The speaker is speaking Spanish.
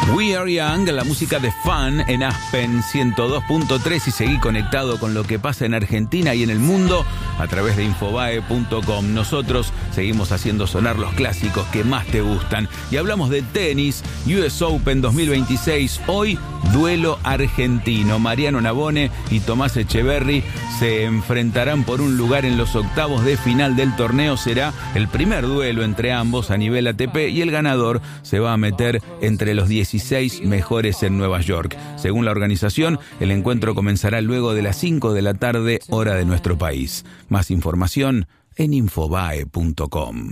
We Are Young, la música de Fun en Aspen 102.3 y seguí conectado con lo que pasa en Argentina y en el mundo a través de Infobae.com. Nosotros seguimos haciendo sonar los clásicos que más te gustan y hablamos de tenis, US Open 2026. Hoy, duelo argentino. Mariano Navone y Tomás Echeverry se enfrentarán por un lugar en los octavos de final del torneo. Será el primer duelo entre ambos a nivel ATP y el ganador se va a meter entre los 16 mejores en Nueva York. Según la organización, el encuentro comenzará luego de las 5 de la tarde, hora de nuestro país. Más información en Infobae.com.